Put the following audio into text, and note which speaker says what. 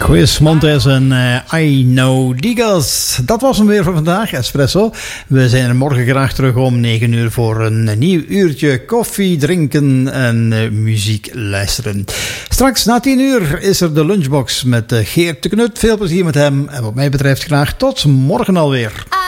Speaker 1: Chris Montes en I Know Digas. Dat was hem weer voor vandaag, Espresso. We zijn er morgen graag terug om 9 uur voor een nieuw uurtje koffie drinken en muziek luisteren. Straks na 10 uur is er de lunchbox met Geert de Knut. Veel plezier met hem en wat mij betreft graag tot morgen alweer.